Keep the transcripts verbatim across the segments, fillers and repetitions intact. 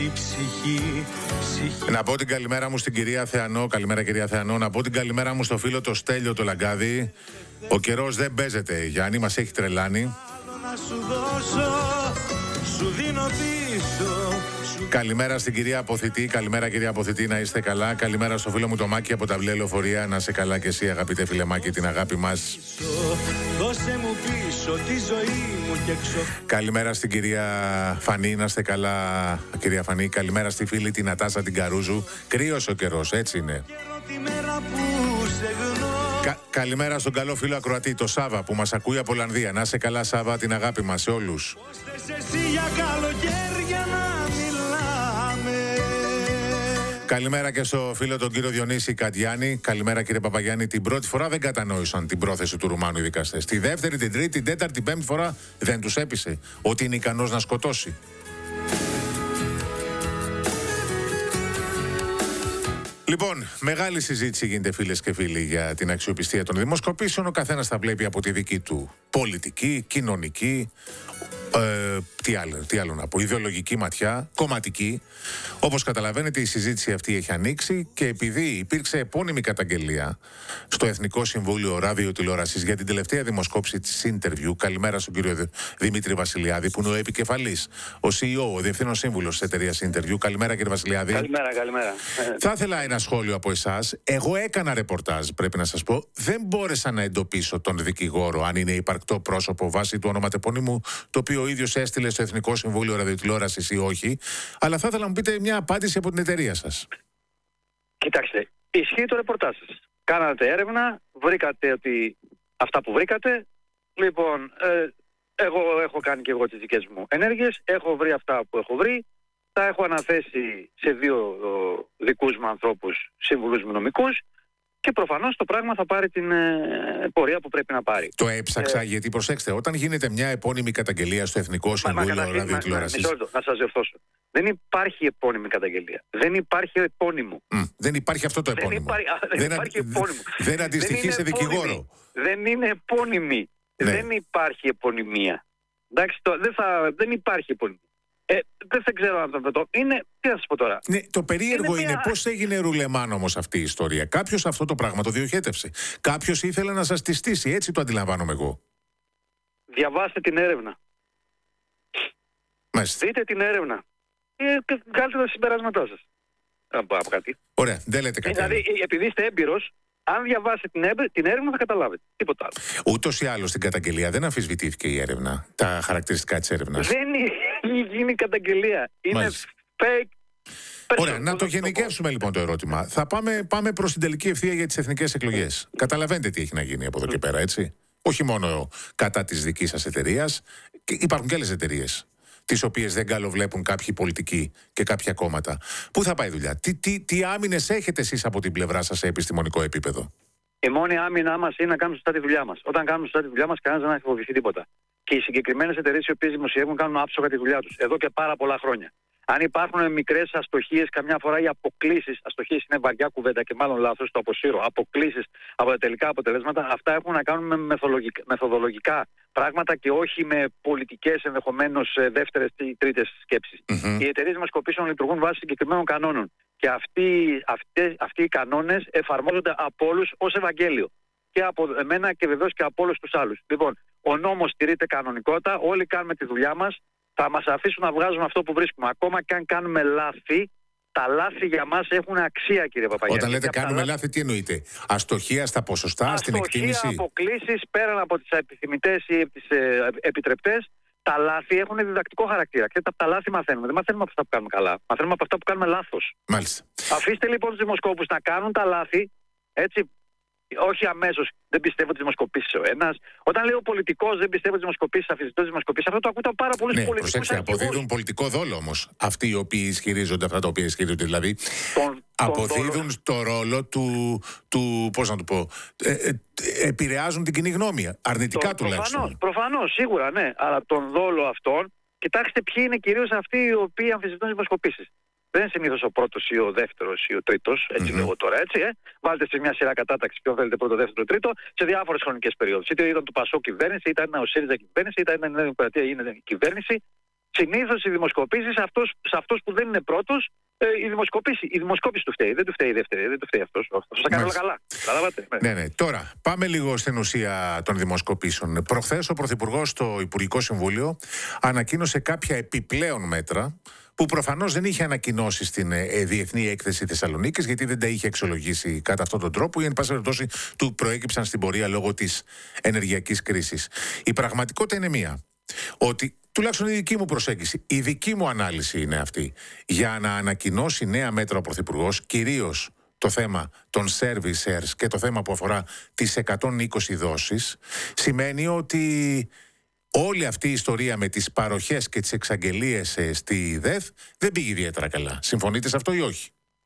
Ψυχή, ψυχή. Να πω την καλημέρα μου στην κυρία Θεανό. Καλημέρα, κυρία Θεανό. Να πω την καλημέρα μου στο φίλο το Στέλιο το Λαγκάδι. Ο καιρός δεν παίζεται, Γιάννη, μας έχει τρελάνει. Να σου δώσω, σου δίνω πίσω. Καλημέρα στην κυρία Αποθητή. Καλημέρα, κυρία Αποθητή, να είστε καλά. Καλημέρα στο φίλο μου το Μάκη από τα Βλέ Λεωφορεία. Να είσαι καλά και εσύ, αγαπητέ φίλε Μάκη, την αγάπη μας. Δώσε μου πίσω τη ζωή μου και εξω... Καλημέρα στην κυρία Φανή, να είστε καλά, κυρία Φανή. Καλημέρα στη φίλη την Νατάσα την Καρούζου. Κρύος ο καιρός, έτσι είναι. Κα, καλημέρα στον καλό φίλο ακροατή, το Σάβα, που μας ακούει από Ολλανδία. Να είσαι καλά, Σάβα, την αγάπη μας σε όλους. Καλημέρα και στο φίλο τον κύριο Διονύση Καντιάνη. Καλημέρα, κύριε Παπαγιάννη. Την πρώτη φορά δεν κατανόησαν την πρόθεση του Ρουμάνου οι δικαστές. Τη δεύτερη, την τρίτη, την τέταρτη, την πέμπτη φορά δεν τους έπεισε ότι είναι ικανός να σκοτώσει. Λοιπόν, μεγάλη συζήτηση γίνεται, φίλες και φίλοι, για την αξιοπιστία των δημοσκοπήσεων. Ο καθένας τα βλέπει από τη δική του πολιτική, κοινωνική, ε, τι, άλλο, τι άλλο να πω, ιδεολογική ματιά, κομματική. Όπως καταλαβαίνετε, η συζήτηση αυτή έχει ανοίξει και επειδή υπήρξε επώνυμη καταγγελία στο Εθνικό Συμβούλιο Ραδιοτηλεόρασης για την τελευταία δημοσκόπηση της Interview. Καλημέρα στον κύριο Δημήτρη Βασιλιάδη, που είναι ο επικεφαλής, ο σι ι ο, ο διευθύνων σύμβουλος της εταιρείας Interview. Καλημέρα, κύριε Βασιλιάδη. Καλημέρα, καλημέρα. Θα ήθελα ένα σχόλιο από εσάς. Εγώ έκανα ρεπορτάζ, πρέπει να σας πω. Δεν μπόρεσα να εντοπίσω τον δικηγόρο, αν είναι υπαρκτό πρόσωπο βάσει του ονοματεπώνυμου, το οποίο ο ίδιος έστειλε στο Εθνικό Συμβούλιο Ραδιοτηλεόρασης ή όχι. Αλλά θα ήθελα να μου πείτε μια απάντηση από την εταιρεία σας. Κοιτάξτε, ισχύει το ρεπορτάζ σας. Κάνατε έρευνα, βρήκατε ότι αυτά που βρήκατε. Λοιπόν, ε, εγώ έχω κάνει και εγώ τις δικές μου ενέργειες, έχω βρει αυτά που έχω βρει. Τα έχω αναθέσει σε δύο ο, δικούς μου ανθρώπους, σύμβουλους μου νομικούς, και προφανώς το πράγμα θα πάρει την ε, πορεία που πρέπει να πάρει. Το έψαξα, ε, γιατί προσέξτε, όταν γίνεται μια επώνυμη καταγγελία στο Εθνικό Συμβούλιο Ραδιοτηλεόρασης. Να σας διορθώσω. Δεν υπάρχει επώνυμη καταγγελία. Δεν υπάρχει επώνυμο. Mm, δεν υπάρχει αυτό το επώνυμο. Δεν υπάρχει, δεν δεν, υπάρχει επώνυμο. Δεν αντιστοιχεί δεν σε δικηγόρο. Δεν είναι επώνυμη. Ναι. Δεν υπάρχει επωνυμία. Εντάξει, το, δεν, θα, δεν υπάρχει επωνυμία. Ε, δεν, δεν ξέρω αν το το. Είναι, τι θα σας πω τώρα. Ναι, το περίεργο είναι, είναι μια... πώς έγινε ρουλεμάν όμως αυτή η ιστορία. Κάποιος αυτό το πράγμα το διοχέτευσε. Κάποιος ήθελε να σας τη στήσει. Έτσι το αντιλαμβάνομαι εγώ. Διαβάστε την έρευνα. Μάλιστα. Δείτε την έρευνα. Ε, και βγάλτε τα συμπεράσματά σας. Από, από κάτι. Ωραία, δεν λέτε κάτι. Δηλαδή, άλλο. επειδή είστε έμπειρος, αν διαβάσετε την, έμπειρ, την έρευνα θα καταλάβετε. Τίποτα άλλο. Ούτως ή άλλως στην καταγγελία δεν αμφισβητήθηκε η έρευνα. Τα χαρακτηριστικά της έρευνας. Δεν έχει γίνει καταγγελία. Είναι Μάλιστα. fake. Ωραία, να το γενικεύσουμε λοιπόν το ερώτημα. Θα πάμε, πάμε προς την τελική ευθεία για τις εθνικές εκλογές. Καταλαβαίνετε τι έχει να γίνει από εδώ και πέρα, έτσι. Όχι μόνο κατά της δικής σας εταιρείας, υπάρχουν και άλλες εταιρείες, τις οποίες δεν καλοβλέπουν κάποιοι πολιτικοί και κάποια κόμματα. Πού θα πάει η δουλειά, τι, τι, τι άμυνες έχετε εσείς από την πλευρά σας σε επιστημονικό επίπεδο? Η μόνη άμυνά μας είναι να κάνουμε σωστά τη δουλειά μας. Όταν κάνουμε σωστά τη δουλειά μας, κανένας δεν έχει φοβηθεί τίποτα. Και οι συγκεκριμένες εταιρείες οι οποίες δημοσιεύουν κάνουν άψογα τη δουλειά τους εδώ και πάρα πολλά χρόνια. Αν υπάρχουν μικρές αστοχίες, καμιά φορά οι αποκλίσεις, αστοχίες είναι βαριά κουβέντα και μάλλον λάθος, το αποσύρω, αποκλίσεις από τα τελικά αποτελέσματα, αυτά έχουν να κάνουν με μεθοδολογικά, μεθοδολογικά πράγματα και όχι με πολιτικές ενδεχομένως δεύτερες ή τρίτες σκέψεις. Mm-hmm. Οι εταιρείες δημοσκοπήσεων λειτουργούν βάσει συγκεκριμένων κανόνων και αυτοί, αυτοί, αυτοί οι κανόνες εφαρμόζονται από όλους ως Ευαγγέλιο. Και από εμένα και βεβαίως και από όλους τους άλλους. Λοιπόν, ο νόμος στηρείται κανονικότητα, όλοι κάνουμε τη δουλειά μας. Θα μας αφήσουν να βγάζουμε αυτό που βρίσκουμε. Ακόμα και αν κάνουμε λάθη, τα λάθη για μας έχουν αξία, κύριε Παπαγιάννη. Όταν λέτε κάνουμε λάθη, λάθη, τι εννοείτε? Αστοχία στα ποσοστά, αστοχία, στην εκτίμηση? Αστοχία, αποκλίσεις, πέραν από τις επιθυμητές ή τις ε, επιτρεπτές, τα λάθη έχουν διδακτικό χαρακτήρα. Και από τα λάθη μαθαίνουμε. Δεν μαθαίνουμε από αυτά που κάνουμε καλά. Μαθαίνουμε από αυτά που κάνουμε λάθος. Μάλιστα. Αφήστε λοιπόν τους δημοσκόπους να κάνουν τα λάθη, έτσι. Όχι αμέσως, δεν πιστεύω τις δημοσκοπήσεις ο ένας. Όταν λέω πολιτικός, δεν πιστεύω τις δημοσκοπήσεις, αφισβητώ τις δημοσκοπήσεις. Αυτό το ακούτε από πάρα πολλούς ναι, πολιτικούς. Προσέξτε, αποδίδουν πολιτικό δόλο όμως αυτοί οι οποίοι ισχυρίζονται αυτά τα οποία ισχυρίζονται. Δηλαδή, τον, αποδίδουν τον το ρόλο του, του, πώς να το πω, ε, ε, ε, επηρεάζουν την κοινή γνώμη. Αρνητικά το, τουλάχιστον. Προφανώς, προφανώς, σίγουρα, ναι. Αλλά τον δόλο αυτόν, κοιτάξτε ποιοι είναι κυρίως αυτοί οι οποίοι αμφισβητούν τις δημοσκοπήσεις. Δεν είναι συνήθως ο πρώτος ή ο δεύτερος ή ο τρίτος, έτσι mm-hmm. λέγω τώρα, έτσι. Ε. Βάλτε σε μια σειρά κατάταξη ποιον θέλετε πρώτο, δεύτερο, τρίτο, σε διάφορες χρονικές περιόδους. Είτε ήταν του Πασό κυβέρνηση, είτε ήταν ο ΣΥΡΙΖΑ κυβέρνηση, είτε ήταν η Νέα Δημοκρατία είναι κυβέρνηση. Συνήθως οι δημοσκοπήσεις, αυτός, σε αυτός που δεν είναι πρώτος, ε, η, δημοσκοπήση, η δημοσκόπηση του φταίει. Δεν του φταίει η δεύτερη, δεν του φταίει αυτός. Αυτός θα κάνει όλα καλά. Καταλάβατε. Ναι, ναι. Τώρα, πάμε λίγο στην ουσία των δημοσκοπήσεων. Προχθές ο Πρωθυπουργός στο Υπουργικό Συμβούλιο ανακοίνωσε κάποια επιπλέον μέτρα που προφανώς δεν είχε ανακοινώσει στην ε, Διεθνή Έκθεση Θεσσαλονίκης, γιατί δεν τα είχε αξιολογήσει κατά αυτόν τον τρόπο ή εν πάση περιπτώσει του προέκυψαν στην πορεία λόγω της ενεργειακής κρίσης. Η πραγματικότητα είναι μία. Ότι τουλάχιστον η δική μου προσέγγιση, η δική μου ανάλυση είναι αυτή. Για να ανακοινώσει νέα μέτρα ο Πρωθυπουργός, κυρίως το θέμα των servicers και το θέμα που αφορά τις εκατόν είκοσι δόσεις, σημαίνει ότι όλη αυτή η ιστορία με τις παροχές και τις εξαγγελίες ε, στη ΔΕΘ δεν πήγε ιδιαίτερα καλά. Συμφωνείτε σε αυτό ή όχι?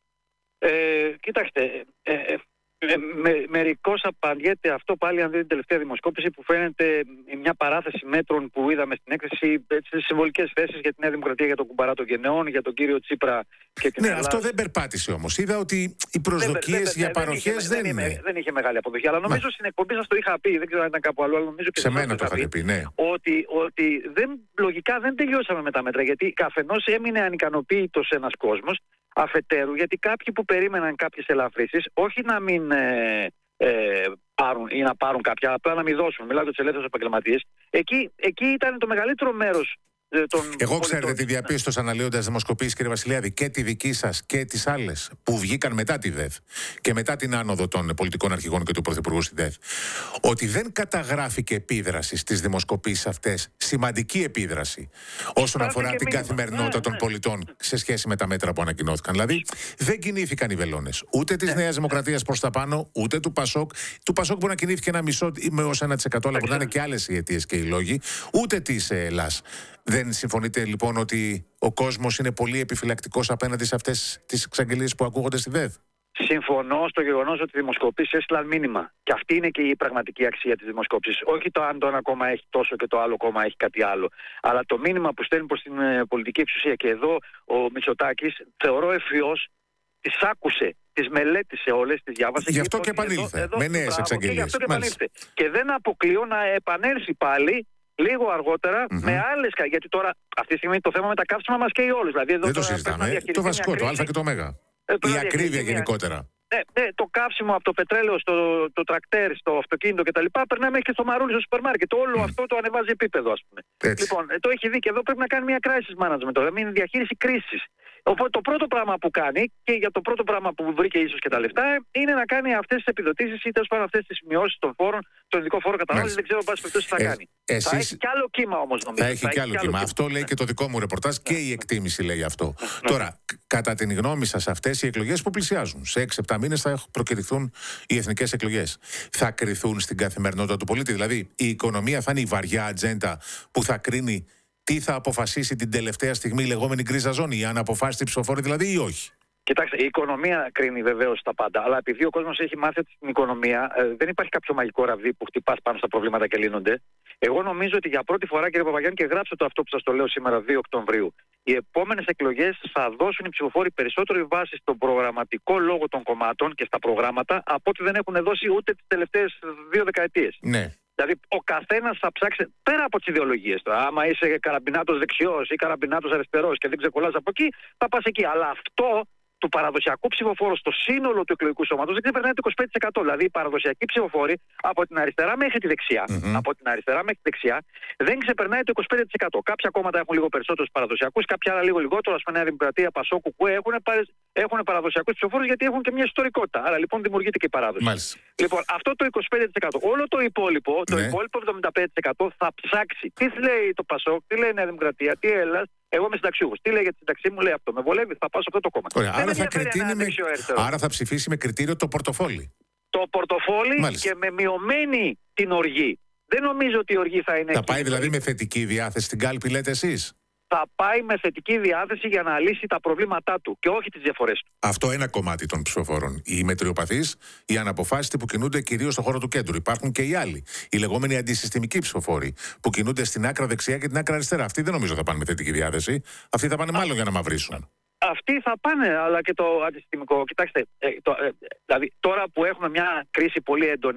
Ε, κοιτάξτε, ε, ε, ε, με, μερικώς απαντιέται αυτό πάλι αν δείτε την τελευταία δημοσκόπηση που φαίνεται μια παράθεση μέτρων που είδαμε στην έκθεση στις συμβολικές θέσεις για τη Νέα Δημοκρατία, για τον κουμπαρά των γενεών, για τον κύριο Τσίπρα και την Ναι, Ελλάδα. αυτό δεν περπάτησε όμως. Είδα ότι οι προσδοκίες δεν, δεν, για δεν, παροχές δεν, δεν, είναι. δεν, δεν είχε μεγάλη αποδοχή. Αλλά νομίζω Μα. στην εκπομπή σας το είχα πει, δεν ξέρω αν ήταν κάπου αλλού, αλλά νομίζω και σε μένα το είχατε πει, ναι. Ότι, ότι δεν, λογικά δεν τελειώσαμε με τα μέτρα, γιατί καθενός έμεινε ανικανοποίητος ένας κόσμος. Αφετέρου, γιατί κάποιοι που περίμεναν κάποιες ελαφρύσεις, όχι να μην ε, ε, πάρουν ή να πάρουν κάποια, απλά να μην δώσουν, μιλάω για τους ελεύθερους επαγγελματίες, εκεί, εκεί ήταν το μεγαλύτερο μέρος ε, των. Εγώ ξέρετε τη διαπίστωσα αναλύοντας δημοσκοπήσεις, κύριε Βασιλιάδη, και τη δική σας και τις άλλες που βγήκαν μετά τη ΔΕΘ και μετά την άνοδο των πολιτικών αρχηγών και του Πρωθυπουργού στη ΔΕΘ, ότι δεν καταγράφηκε επίδραση στις δημοσκοπήσεις αυτές, σημαντική επίδραση, όσον αφορά την μήνυμα. καθημερινότητα ναι, των ναι. πολιτών σε σχέση με τα μέτρα που ανακοινώθηκαν. Δηλαδή, δεν κινήθηκαν οι βελόνες ούτε της ναι. Νέας Δημοκρατίας προς τα πάνω, ούτε του Πασόκ. Του Πασόκ που να κινήθηκε ένα μισό με ως ένα τοις εκατό, αλλά μπορεί να είναι και άλλες οι αιτίες και οι λόγοι, ούτε της ΕΛΑΣ. Δεν συμφωνείτε λοιπόν ότι ο κόσμος είναι πολύ επιφυλακτικός απέναντι σε αυτές τις εξαγγελίες που ακούγονται στη ΔΕΘ? Συμφωνώ στο γεγονός ότι οι δημοσκοπήσεις έστειλαν μήνυμα. Και αυτή είναι και η πραγματική αξία της δημοσκόπησης. Όχι το αν το ένα κόμμα έχει τόσο και το άλλο κόμμα έχει κάτι άλλο. Αλλά το μήνυμα που στέλνει προς την ε, πολιτική εξουσία. Και εδώ ο Μητσοτάκης, θεωρώ ευφυώς, τις άκουσε, τις μελέτησε όλες, τις διάβασε. Γι' αυτό και, και επανήλθε με νέες εξαγγελίες. Και, και δεν αποκλείω να επανέλθει πάλι λίγο αργότερα mm-hmm. με άλλες. Γιατί τώρα αυτή τη στιγμή το θέμα με τα καύσιμα μας καίει όλους. Δηλαδή, εδώ δεν το συζητάμε. Το βασικό, το Α και το Μ. Ε, η ακρίβεια γενικότερα. Ναι, ναι, το καύσιμο από το πετρέλαιο στο το τρακτέρ, στο αυτοκίνητο κτλ. Περνάει μέχρι και στο μαρούλι στο σούπερ μάρκετ. Όλο mm. αυτό το ανεβάζει επίπεδο, ας πούμε. Έτσι. Λοιπόν, το έχει δει και εδώ πρέπει να κάνει μια crisis management, δηλαδή είναι διαχείριση κρίσης. Οπότε το πρώτο πράγμα που κάνει, και για το πρώτο πράγμα που βρήκε ίσως και τα λεφτά, είναι να κάνει αυτές τις επιδοτήσεις ή τέλος πάντων αυτές τις μειώσεις των φόρων, τον ειδικό φόρο κατανάλωσης. Δεν ξέρω πάση περιπτώσει τι θα ε, κάνει. Εσείς... Θα έχει κι άλλο κύμα όμως νομίζω. Θα έχει θα κι άλλο, άλλο κύμα. Αυτό λέει και το δικό μου ρεπορτάζ και η εκτίμηση λέει αυτό. Τώρα, κατά την γνώμη σας, αυτές οι εκλογές που πλησιάζουν, σε έξι επτά μήνες θα προκηρυχθούν οι εθνικές εκλογές. Θα κριθούν στην καθημερινότητα του πολίτη. Δηλαδή, η οικονομία θα είναι η βαριά ατζέντα που θα κρίνει τι θα αποφασίσει την τελευταία στιγμή η λεγόμενη γκρίζα ζώνη, αν αποφάσισε η ψηφοφόρη δηλαδή ή όχι. Κοιτάξτε, η οικονομία κρίνει βεβαίως τα πάντα. Αλλά επειδή ο κόσμος έχει μάθει ότι στην οικονομία ε, δεν υπάρχει κάποιο μαγικό ραβδί που χτυπάς πάνω στα προβλήματα και λύνονται. Εγώ νομίζω ότι για πρώτη φορά, κύριε Παπαγιάννη, και γράψτε το αυτό που σας το λέω σήμερα, δύο Οκτωβρίου, οι επόμενες εκλογές θα δώσουν οι ψηφοφόροι περισσότερη βάση στον προγραμματικό λόγο των κομμάτων και στα προγράμματα από ό,τι δεν έχουν δώσει ούτε τις τελευταίες δύο δεκαετίες. Ναι. Δηλαδή, ο καθένας θα ψάξει πέρα από τις ιδεολογίες. Άμα είσαι καραμπινάτος δεξιός ή καραμπινάτος αριστερός και δεν ξεκολλάς από εκεί, θα πας εκεί. Αλλά αυτό του παραδοσιακού ψηφοφόρου στο σύνολο του εκλογικού σώματος δεν ξεπερνάει το είκοσι πέντε τοις εκατό. Δηλαδή, οι παραδοσιακοί ψηφοφόροι από την αριστερά μέχρι τη δεξιά, mm-hmm. από την αριστερά μέχρι τη δεξιά, δεν ξεπερνάει το είκοσι πέντε τοις εκατό. Κάποια κόμματα έχουν λίγο περισσότερους παραδοσιακούς, κάποια άλλα λίγο λιγότερο. Ας πούμε, Νέα Δημοκρατία, Πασόκ, Κουκουέ έχουν, έχουν παραδοσιακούς ψηφοφόρους γιατί έχουν και μια ιστορικότητα. Άρα λοιπόν δημιουργείται και η παράδοση. Μάλιστα. Λοιπόν, αυτό το είκοσι πέντε τοις εκατό. Όλο το υπόλοιπο, το ναι. υπόλοιπο εβδομήντα πέντε τοις εκατό θα ψάξει. Τι λέει το Πασόκ, τι λέει η Νέα Δημοκρατία, τι Έλλας. Εγώ είμαι συνταξιούχος. Τι λέει για τη συνταξή μου, λέει αυτό. Με βολεύει, θα πάω σε αυτό το κόμμα. Ωραία, άρα, θα με... άρα θα ψηφίσει με κριτήριο το πορτοφόλι. Το πορτοφόλι Μάλιστα. και με μειωμένη την οργή. Δεν νομίζω ότι η οργή θα είναι. Θα πάει δηλαδή με θετική διάθεση στην κάλπη, λέτε εσείς? Θα πάει με θετική διάθεση για να λύσει τα προβλήματά του και όχι τις διαφορές του. Αυτό ένα κομμάτι των ψηφοφόρων. Οι μετριοπαθείς, οι αναποφάσιστοι που κινούνται κυρίως στον χώρο του κέντρου. Υπάρχουν και οι άλλοι. Οι λεγόμενοι αντισυστημικοί ψηφοφόροι που κινούνται στην άκρα δεξιά και την άκρα αριστερά. Αυτοί δεν νομίζω θα πάνε με θετική διάθεση. Αυτοί θα πάνε Α, μάλλον για να μαυρίσουν. Αυτοί θα πάνε, αλλά και το αντισυστημικό. Κοιτάξτε, ε, το, ε, δηλαδή τώρα που έχουμε μια κρίση πολύ έντονη,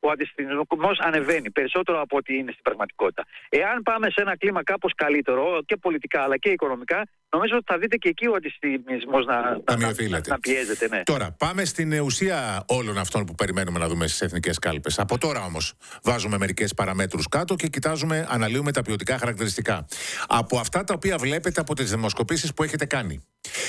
ο αντισυντηρητισμός ανεβαίνει περισσότερο από ό,τι είναι στην πραγματικότητα. Εάν πάμε σε ένα κλίμα κάπως καλύτερο και πολιτικά αλλά και οικονομικά, νομίζω ότι θα δείτε και εκεί ο αντισυντηρητισμός να, να, να, να πιέζεται. Ναι. Τώρα, πάμε στην ουσία όλων αυτών που περιμένουμε να δούμε στις εθνικές κάλπες. Από τώρα όμως βάζουμε μερικές παραμέτρους κάτω και κοιτάζουμε, αναλύουμε τα ποιοτικά χαρακτηριστικά. Από αυτά τα οποία βλέπετε από τις δημοσκοπήσεις που έχετε κάνει,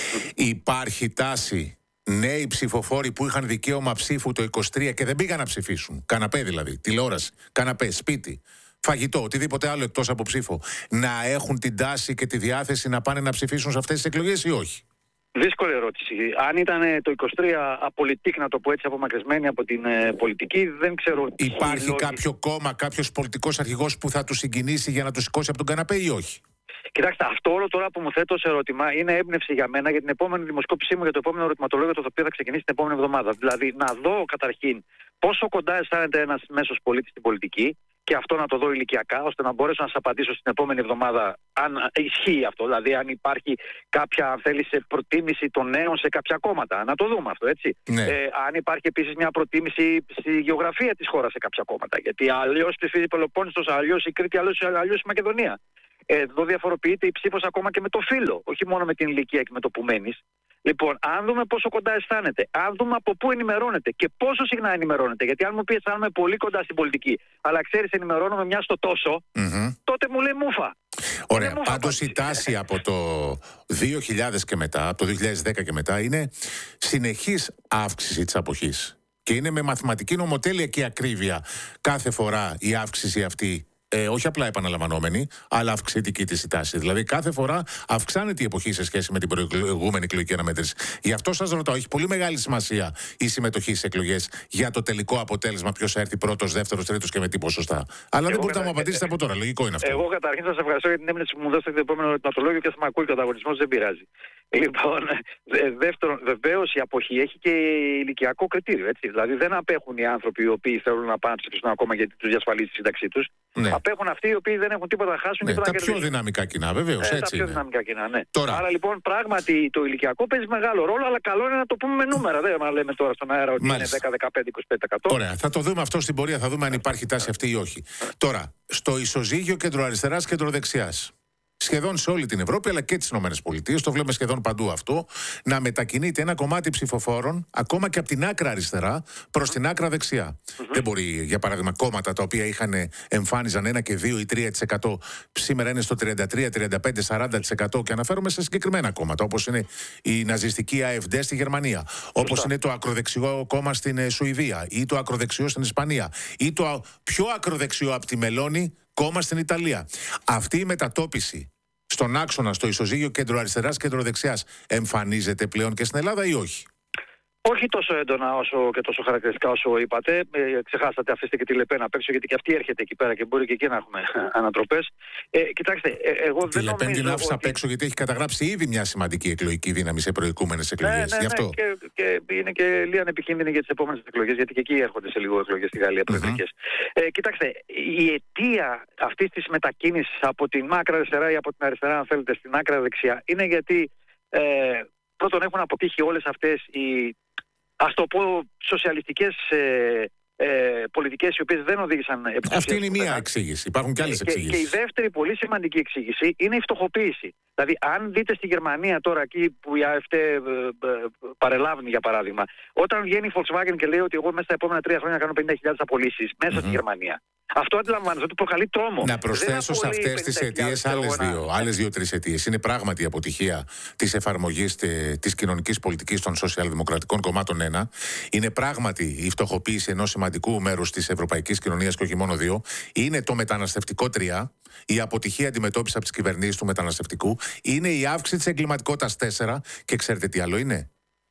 υπάρχει τάση νέοι ψηφοφόροι που είχαν δικαίωμα ψήφου το είκοσι τρία και δεν πήγαν να ψηφίσουν, καναπέ δηλαδή, τηλεόραση, καναπέ, σπίτι, φαγητό, οτιδήποτε άλλο εκτός από ψήφο, να έχουν την τάση και τη διάθεση να πάνε να ψηφίσουν σε αυτές τις εκλογές ή όχι? Δύσκολη ερώτηση. Αν ήταν το είκοσι τρία απολυτικ, να το πω έτσι, απομακρυσμένοι από την ε, πολιτική, δεν ξέρω. Υπάρχει κάποιο κόμμα, κάποιος πολιτικός αρχηγός που θα του συγκινήσει για να του σηκώσει από τον καναπέ ή όχι? Κοιτάξτε, αυτό όλο τώρα που μου θέτω ως ερώτημα είναι έμπνευση για μένα για την επόμενη δημοσκόπησή μου για το επόμενο ερωτηματολόγιο, το οποίο θα ξεκινήσει την επόμενη εβδομάδα. Δηλαδή, να δω καταρχήν πόσο κοντά αισθάνεται ένας μέσος πολίτης στην πολιτική και αυτό να το δω ηλικιακά, ώστε να μπορέσω να σας απαντήσω στην επόμενη εβδομάδα αν ισχύει αυτό. Δηλαδή, αν υπάρχει κάποια, αν θέλει, προτίμηση των νέων σε κάποια κόμματα. Να το δούμε αυτό, έτσι. Ναι. Ε, αν υπάρχει επίσης μια προτίμηση στη γεωγραφία της χώρας σε κάποια κόμματα. Γιατί αλλιώς ψηφίζει η Πελοπόννησος, αλλιώς η Κρήτη, αλλιώς η Μακεδονία. Εδώ διαφοροποιείται η ψήφος ακόμα και με το φύλο, όχι μόνο με την ηλικία και με το που μένεις. Λοιπόν, αν δούμε πόσο κοντά αισθάνεται, αν δούμε από πού ενημερώνεται και πόσο συχνά ενημερώνεται. Γιατί αν μου πει αισθάνομαι πολύ κοντά στην πολιτική, αλλά ξέρεις, ενημερώνομαι μια στο τόσο, mm-hmm. τότε μου λέει μούφα. Ωραία. Πάντως η τάση από το δύο χιλιάδες και μετά, από το δύο χιλιάδες δέκα και μετά, είναι συνεχής αύξηση της αποχής. Και είναι με μαθηματική νομοτέλεια και ακρίβεια κάθε φορά η αύξηση αυτή. Ε, όχι απλά επαναλαμβανόμενη, αλλά αυξητική της η τάση. Δηλαδή, κάθε φορά αυξάνεται η εποχή σε σχέση με την προηγούμενη εκλογική αναμέτρηση. Γι' αυτό σας ρωτάω, έχει πολύ μεγάλη σημασία η συμμετοχή στις εκλογές για το τελικό αποτέλεσμα, ποιος θα έρθει πρώτος, δεύτερος, τρίτος και με τι ποσοστά. Αλλά εγώ δεν μπορείτε κατα... να μου απαντήσετε από τώρα. Λογικό είναι αυτό. Εγώ καταρχήν σας ευχαριστώ για την έμπνευση που μου δώσετε το επόμενο ερωτηματολόγιο και θα με ακούει ο καταγωνισμός, δεν πειράζει. Λοιπόν, δεύτερον, βεβαίως η αποχή έχει και ηλικιακό κριτήριο. Έτσι. Δηλαδή, δεν απέχουν οι άνθρωποι οι οποίοι θέλουν να πάνε να ψηφίσουν ακόμα γιατί τους διασφαλίζει τη σύνταξή τους. Ναι. Απέχουν αυτοί οι οποίοι δεν έχουν τίποτα να χάσουν. Ναι, και τα να πιο δυναμικά κοινά, βεβαίως. Ε, έτσι τα πιο είναι. δυναμικά κοινά, ναι. Τώρα... Άρα λοιπόν, πράγματι το ηλικιακό παίζει μεγάλο ρόλο, αλλά καλό είναι να το πούμε με νούμερα. Δεν να λέμε τώρα στον αέρα ότι Μάλιστα. είναι δέκα, δεκαπέντε, είκοσι πέντε τοις εκατό. Ωραία, θα το δούμε αυτό στην πορεία, θα δούμε αν υπάρχει τάση αυτή ή όχι. Τώρα, στο ισοζύγιο κεντροαριστεράς, κεντροδεξιάς. Σχεδόν σε όλη την Ευρώπη αλλά και τις ΗΠΑ, το βλέπουμε σχεδόν παντού αυτό, να μετακινείται ένα κομμάτι ψηφοφόρων ακόμα και από την άκρα αριστερά προς την άκρα δεξιά. Mm-hmm. Δεν μπορεί, για παράδειγμα, κόμματα τα οποία είχαν, εμφάνιζαν ένα και δύο ή τρία τοις εκατό, σήμερα είναι στο τριάντα τρία, τριάντα πέντε, σαράντα τοις εκατό και αναφέρομαι σε συγκεκριμένα κόμματα, όπως είναι η ναζιστική AfD στη Γερμανία, όπως είναι το ακροδεξιό κόμμα στην Σουηδία ή το ακροδεξιό στην Ισπανία ή το πιο ακροδεξιό από τη Μελώνη κόμμα στην Ιταλία. Αυτή η μετατόπιση στον άξονα, στο ισοζύγιο κέντρο-αριστεράς, κέντρο-δεξιάς, εμφανίζεται πλέον και στην Ελλάδα ή όχι? Όχι τόσο έντονα όσο και τόσο χαρακτηριστικά όσο είπατε. Ε, ξεχάσατε, αφήστε και τη Λεπέν απ' έξω, γιατί και αυτή έρχεται εκεί πέρα και μπορεί και εκεί να έχουμε ανατροπές. Ε, κοιτάξτε, ε, εγώ τη δεν νομίζω. Τη Λεπέν την άφησα απ' έξω, γιατί έχει καταγράψει ήδη μια σημαντική εκλογική δύναμη σε προηγούμενες εκλογές. Ναι, ναι, ναι, αυτό. Και, και είναι και λίγα επικίνδυνη για τις επόμενες εκλογές, γιατί και εκεί έρχονται σε λίγο εκλογές στη Γαλλία προεκλογικές. Mm-hmm. Ε, κοιτάξτε, η αιτία αυτής της μετακίνησης από την άκρα αριστερά ή από την αριστερά, αν θέλετε, στην άκρα δεξιά, είναι γιατί ε, πρώτον έχουν αποτύχει όλες αυτές οι, ας το πω, σοσιαλιστικές ε, ε, πολιτικές οι οποίες δεν οδήγησαν... Αυτή είναι η μία εξήγηση. Υπάρχουν και άλλες εξήγησεις. Και, και η δεύτερη πολύ σημαντική εξήγηση είναι η φτωχοποίηση. Δηλαδή, αν δείτε στη Γερμανία τώρα, εκεί που η AfD ε, ε, παρελάβει, για παράδειγμα, όταν βγαίνει η Volkswagen και λέει ότι εγώ μέσα στα επόμενα τρία χρόνια κάνω πενήντα χιλιάδες απολύσεις μέσα mm-hmm. στη Γερμανία. Αυτό αντιλαμβάνεσαι ότι προκαλεί τρόμο. Να προσθέσω σε αυτές τις αιτίες άλλες δύο, άλλες δύο-τρεις αιτίες. Είναι πράγματι η αποτυχία της εφαρμογής της κοινωνικής πολιτικής των σοσιαλδημοκρατικών κομμάτων ένα. Είναι πράγματι η φτωχοποίηση ενός σημαντικού μέρους της ευρωπαϊκής κοινωνίας και όχι μόνο δύο. Είναι το μεταναστευτικό τρία. Η αποτυχία αντιμετώπιση από τις κυβερνήσεις του μεταναστευτικού. Είναι η αύξηση της εγκληματικότητας τέσσερα. Και ξέρετε τι άλλο είναι?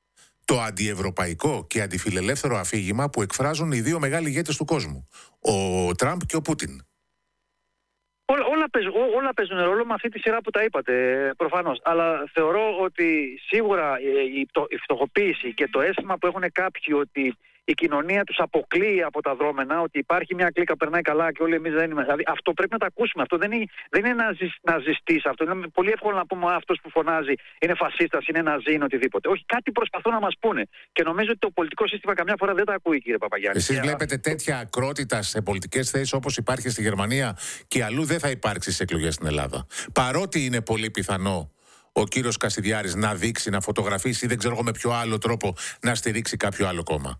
Το αντιευρωπαϊκό και αντιφιλελεύθερο αφήγημα που εκφράζουν οι δύο μεγάλοι ηγέτες του κόσμου, ο Τραμπ και ο Πούτιν. Όλα, όλα, παίζουν, ό, όλα παίζουν ρόλο με αυτή τη σειρά που τα είπατε, προφανώς. Αλλά θεωρώ ότι σίγουρα η, η φτωχοποίηση και το αίσθημα που έχουν κάποιοι ότι η κοινωνία τους αποκλείει από τα δρόμενα, ότι υπάρχει μια κλίκα, περνάει καλά και όλοι εμείς δεν είμαστε. Δηλαδή αυτό πρέπει να το ακούσουμε. Αυτό δεν είναι, δεν είναι ναζιστής. Αυτό είναι πολύ εύκολο να πούμε αυτός που φωνάζει είναι φασίστας, είναι ναζί, είναι οτιδήποτε. Όχι, κάτι προσπαθούν να μας πούνε. Και νομίζω ότι το πολιτικό σύστημα καμιά φορά δεν τα ακούει, κύριε Παπαγιάννη. Εσείς βλέπετε τέτοια ακρότητα σε πολιτικές θέσεις όπως υπάρχει στη Γερμανία και αλλού δεν θα υπάρξει στις εκλογές στην Ελλάδα? Παρότι είναι πολύ πιθανό ο κύριος Κασιδιάρης να δείξει, να φωτογραφίσει ή δεν ξέρω εγώ με ποιο άλλο τρόπο να στηρίξει κάποιο άλλο κόμμα.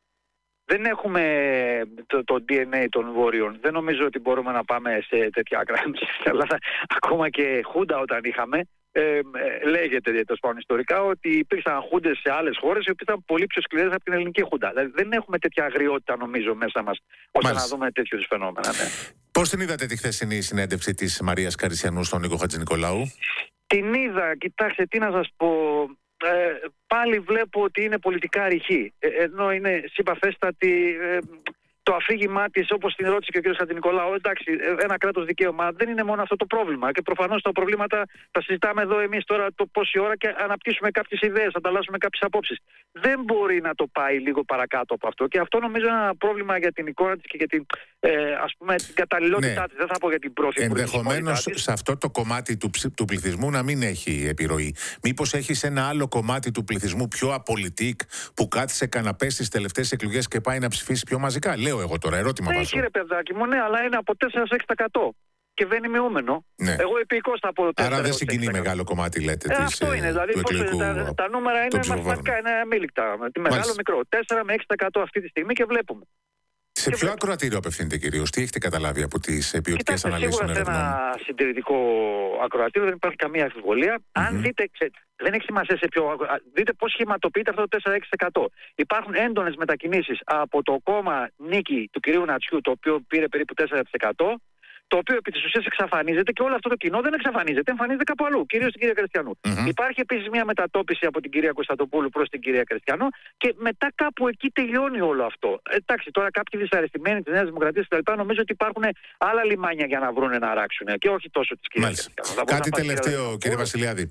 Δεν έχουμε το, το ντι εν έι των Βόρειων. Δεν νομίζω ότι μπορούμε να πάμε σε τέτοια άκρα. Στην Ελλάδα, ακόμα και Χούντα όταν είχαμε, ε, ε, λέγεται το σπάνιο ιστορικά ότι υπήρξαν Χούντες σε άλλες χώρες οι οποίες ήταν πολύ πιο σκληρές από την ελληνική Χούντα. Δηλαδή δεν έχουμε τέτοια αγριότητα νομίζω μέσα μας ώστε να δούμε τέτοιου φαινόμενα. Ναι. Πώς την είδατε τη χθεσινή συνέντευξη της Μαρίας Καρισιανού στον Νίκο Χατζηνικολάου? Την είδα, κοιτάξτε, τι να σας πω. Ε, πάλι βλέπω ότι είναι πολιτικά ρηχή. Ε, ενώ είναι συμπαθέστατη. Ε, το αφήγημά της, όπως την ρώτησε και ο κ. Χατζηνικολάου, εντάξει, ένα κράτος δικαίωμα δεν είναι μόνο αυτό το πρόβλημα. Και προφανώς τα προβλήματα τα συζητάμε εδώ εμείς τώρα το πόση ώρα και αναπτύσσουμε κάποιες ιδέες, ανταλλάσσουμε κάποιες απόψεις. Δεν μπορεί να το πάει λίγο παρακάτω από αυτό. Και αυτό νομίζω είναι ένα πρόβλημα για την εικόνα της και για την, ε, ας πούμε, την καταλληλότητά ναι. της. Δεν θα πω για την πρωθυπουργική. Ενδεχομένως σε αυτό το κομμάτι του, του πληθυσμού να μην έχει επιρροή. Μήπως έχει σε ένα άλλο κομμάτι του πληθυσμού πιο απολυτικ που κάθισε καναπέ στις τελευταίες εκλογές και πάει να ψηφίσει πιο μαζικά? Λέω εγώ τώρα, ερώτημα βάζω. Ναι, κύριε παιδάκι μου, ναι, αλλά είναι από τέσσερα σε έξι τοις εκατό και δεν είμαι ούμενο. Ναι. Εγώ επίκως θα πω Άρα δεν συγκινεί μεγάλο κομμάτι, λέτε, ε, της, αυτό είναι, δηλαδή, του εκλογικού... τα, τα νούμερα είναι μαθηματικά, είναι αμήλικτα. Μεγάλο, μικρό. τέσσερα με έξι τοις εκατό αυτή τη στιγμή και βλέπουμε. Σε ποιο ακροατήριο απευθύνεται κυρίως, τι έχετε καταλάβει από τις ποιοτικές αναλύσεις των ερευνών? Σίγουρα σε ένα συντηρητικό ακροατήριο δεν υπάρχει καμία αμφιβολία. Mm-hmm. Αν δείτε, ξέρετε, δεν έχει σημασία σε ποιο. Δείτε πώς σχηματοποιείται αυτό το τέσσερα με έξι τοις εκατό. Υπάρχουν έντονες μετακινήσεις από το κόμμα Νίκη του κυρίου Νατσιού, το οποίο πήρε περίπου τέσσερα τοις εκατό. Το οποίο επί της ουσίας εξαφανίζεται και όλο αυτό το κοινό δεν εξαφανίζεται, εμφανίζεται κάπου αλλού, κυρίως στην κυρία Κριστιανού. Mm-hmm. Υπάρχει επίσης μια μετατόπιση από την κυρία Κωνσταντοπούλου προς την κυρία Κριστιανού και μετά κάπου εκεί τελειώνει όλο αυτό. Εντάξει, τώρα κάποιοι δυσαρεστημένοι της Νέας Δημοκρατίας κτλ. Νομίζω ότι υπάρχουν άλλα λιμάνια για να βρουν να αράξουν και όχι τόσο της κυρίας Κριστιανού. Κάτι τελευταίο, κύριε Βασιλιάδη.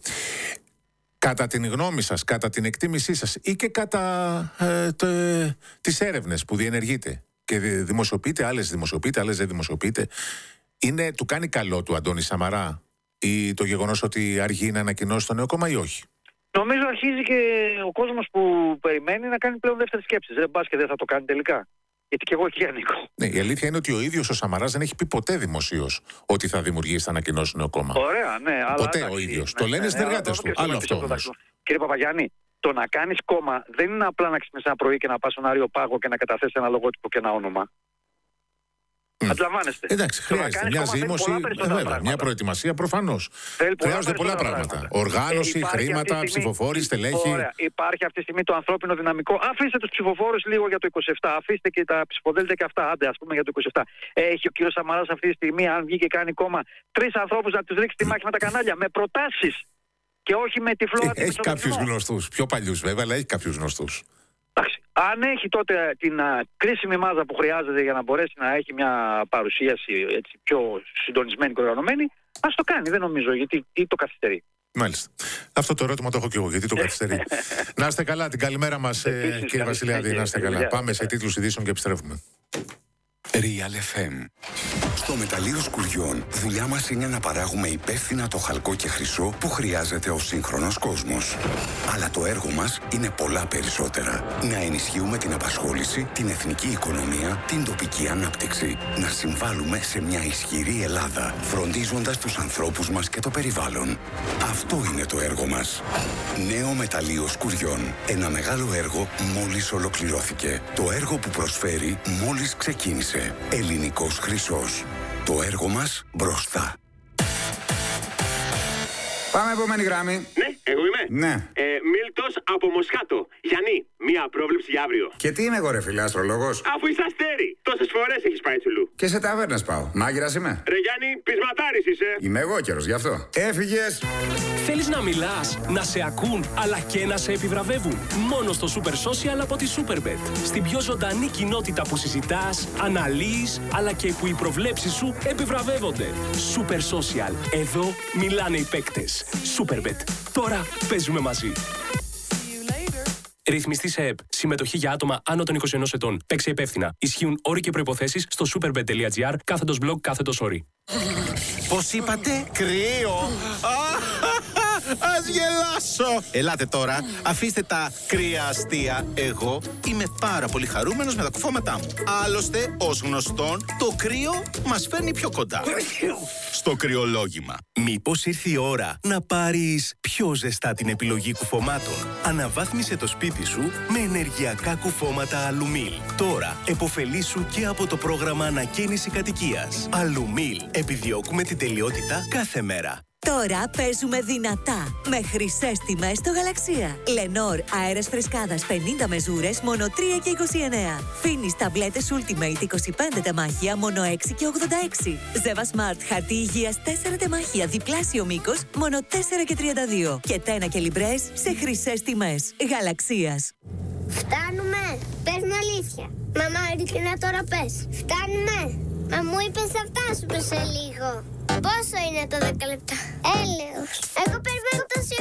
Κατά την γνώμη σας, κατά την εκτίμησή σας ή και κατά ε, τις έρευνες που διενεργείτε και δημοσιοποιείτε, άλλες δημοσιοποιείτε, άλλες δεν δημοσιοποιείτε, είναι, του κάνει καλό του Αντώνη Σαμαρά ή το γεγονός ότι αργεί να ανακοινώσει το νέο κόμμα ή όχι? Νομίζω αρχίζει και ο κόσμος που περιμένει να κάνει πλέον δεύτερες σκέψεις. Δεν πας και δεν θα το κάνει τελικά. Γιατί και εγώ εκεί ανήκω. Ναι, η αλήθεια είναι ότι ο ίδιος ο Σαμαράς δεν έχει πει ποτέ δημοσίως ότι θα δημιουργήσει, θα ανακοινώσει νέο κόμμα. Ωραία, ναι. Αλλά ποτέ εντάξει, ο ίδιος. Ναι, το λένε ναι, συνεργάτες ναι, του. Άλλο αυτό όμως. Κύριε Παπαγιάννη, το να κάνεις κόμμα δεν είναι απλά να ξυπνήσεις ένα πρωί και να πας στον Άριο Πάγο και να καταθέσεις ένα λογότυπο και ένα όνομα. Mm. Αντιλαμβάνεστε. Εντάξει, χρειάζεται μια ζήμωση, βέβαια, μια προετοιμασία προφανώς. Χρειάζονται πολλά πράγματα. πράγματα. Οργάνωση, ε, χρήματα, ψηφοφόροι, στελέχη. Ωραία. Υπάρχει αυτή τη στιγμή το ανθρώπινο δυναμικό. Αφήστε τους ψηφοφόρους λίγο για το είκοσι επτά. Αφήστε και τα ψηφοδέλτια και αυτά. Άντε, ας πούμε για το είκοσι επτά. Έχει ο κύριος Σαμαράς αυτή τη στιγμή, αν βγει και κάνει κόμμα, τρεις ανθρώπους να τους ρίξει τη μάχη με τα κανάλια. Με προτάσεις. Και όχι με τυφλό ε, Έχει κάποιους γνωστούς. Πιο παλιούς βέβαια, αλλά έχει κάποιους γνωστούς. Εντάξει. Αν έχει τότε την α, κρίσιμη μάζα που χρειάζεται για να μπορέσει να έχει μια παρουσίαση έτσι, πιο συντονισμένη και οργανωμένη, ας το κάνει. Δεν νομίζω γιατί ή το καθυστερεί. Μάλιστα. Αυτό το ερώτημα το έχω και εγώ. Γιατί το καθυστερεί. Να είστε καλά. Την καλημέρα μας, ε, κύριε Βασιλιάδη. Να είστε καλά. Πάμε σε τίτλους ειδήσεων και επιστρέφουμε. Real εφ εμ. Στο μεταλλείο σκουριών, δουλειά μας είναι να παράγουμε υπεύθυνα το χαλκό και χρυσό που χρειάζεται ο σύγχρονος κόσμος. Αλλά το έργο μας είναι πολλά περισσότερα. Να ενισχύουμε την απασχόληση, την εθνική οικονομία, την τοπική ανάπτυξη. Να συμβάλλουμε σε μια ισχυρή Ελλάδα, φροντίζοντας τους ανθρώπους μας και το περιβάλλον. Αυτό είναι το έργο μας. Νέο μεταλλείο σκουριών. Ένα μεγάλο έργο μόλις ολοκληρώθηκε. Το έργο που προσφέρει μόλις ξεκίνησε. Ελληνικός χρυσός. Το έργο μας μπροστά. Πάμε επόμενη γράμμη. Ναι, εγώ είμαι. Ναι. Ε, Μίλτος από Μοσχάτο. Γιάννη, μία πρόβλεψη για αύριο. Και τι είμαι εγώ, ρε φίλε, αστρολόγος? Αφού είσαι αστέρι, τόσες φορές έχεις πάει τσουλού. Και σε ταβέρνες πάω. Μάγειρας είμαι. Ρε Γιάννη, πεισματάρης είσαι. Είμαι εγώ καιρος, γι' αυτό. Έφυγες. Θέλεις να μιλάς, να σε ακούν, αλλά και να σε επιβραβεύουν. Μόνο στο Super Social από τη Superbet. Στην πιο ζωντανή κοινότητα που συζητάς, αναλύεις, αλλά και που οι προβλέψεις σου επιβραβεύονται. Super Social. Εδώ μιλάνε οι παίκτες. Superbet. Τώρα παίζουμε μαζί. Ρυθμιστή σε ΕΠ. Συμμετοχή για άτομα άνω των είκοσι ενός ετών. Παίξε υπεύθυνα. Ισχύουν όροι και προϋποθέσεις στο superbet.gr κάθετος blog κάθετος όροι. Πώς είπατε? Κρύο. Ας γελάσω. Ελάτε τώρα, αφήστε τα κρύα αστεία. Εγώ είμαι πάρα πολύ χαρούμενος με τα κουφώματά μου. Άλλωστε, ως γνωστόν, το κρύο μας φέρνει πιο κοντά στο κρυολόγημα. Μήπως ήρθε η ώρα να πάρεις πιο ζεστά την επιλογή κουφωμάτων? Αναβάθμισε το σπίτι σου με ενεργειακά κουφώματα Αλουμίλ. Τώρα, επωφελήσου και από το πρόγραμμα ανακαίνιση κατοικίας. Αλουμίλ. Επιδιώκουμε την τελειότητα κάθε μέρα. Τώρα παίζουμε δυνατά με χρυσές τιμές στο Γαλαξία. Lenor αέρας φρεσκάδας πενήντα μεζούρες μόνο τρία και είκοσι εννέα. Φίνις ταμπλέτες Ultimate είκοσι πέντε τεμάχια μόνο έξι και ογδόντα έξι. Ζεύα Smart χαρτί υγείας τέσσερα τεμάχια διπλάσιο μήκος μόνο τέσσερα και τριάντα δύο. Και τένα και λιμπρές σε χρυσές τιμές. Γαλαξίας. Φτάνουμε. Πες μου αλήθεια. Μαμά, ειλικρινά τώρα πες. Φτάνουμε. Μα μου είπες θα φτάσουμε σε λίγο. Πόσο είναι το δέκα λεπτά? Έλεος. Εγώ περιμένω τόση